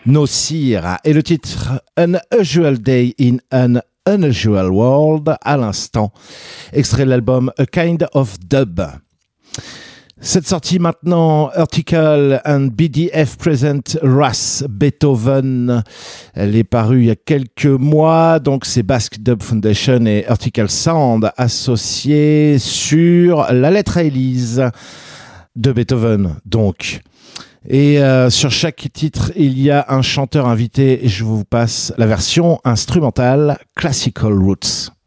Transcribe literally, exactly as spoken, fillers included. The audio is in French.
Nocir et le titre An Unusual Day in an Unusual World à l'instant, extrait de l'album A Kind of Dub. Cette sortie maintenant, Urticael and B D F present Ras Beethoven. Elle est parue il y a quelques mois, donc c'est Basque Dub Foundation et Urticael Sound associés sur la lettre à Élise de Beethoven, donc. Et euh, sur chaque titre, il y a un chanteur invité et je vous passe la version instrumentale Classical Roots.